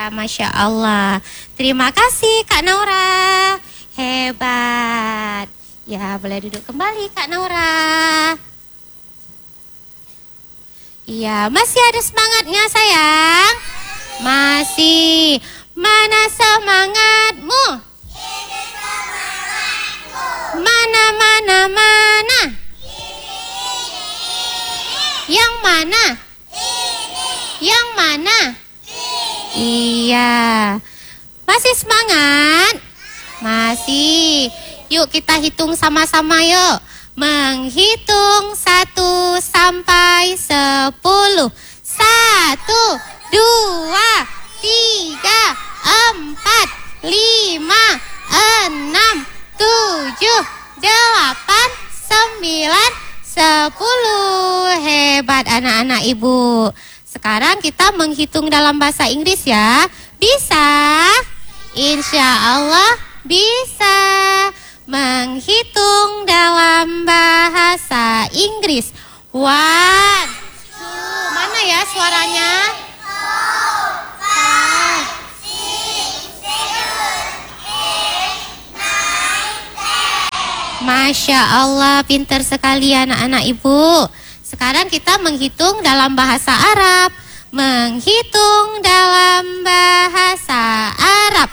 Masya Allah. Terima kasih Kak Naura. Hebat. Ya, boleh duduk kembali Kak Naura. Iya, masih ada semangatnya sayang? Masih. Mana semangatmu? Ini semangatku. Mana, mana, mana? Yang mana? Yang mana? Iya. Masih semangat? Masih. Yuk kita hitung sama-sama yuk. Menghitung 1 sampai 10. 1, 2, 3, 4, 5, 6, 7, 8, 9, 10. Hebat anak-anak ibu. Sekarang kita menghitung dalam bahasa Inggris ya. Bisa? Insya Allah bisa. Menghitung dalam bahasa Inggris. 1, 2. Mana ya suaranya? 5, 6, 7, 8, 9, 10. Masya Allah, pintar sekali anak-anak ibu. Sekarang kita menghitung dalam bahasa Arab. Menghitung dalam bahasa Arab.